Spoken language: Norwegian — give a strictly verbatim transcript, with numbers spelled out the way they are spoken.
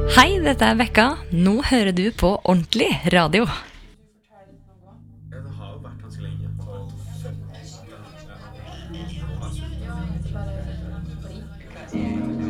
Hei, dette er Bekka. Nå hører du på ordentlig radio. Ja, det har jo vært ganske lenge. tolv femten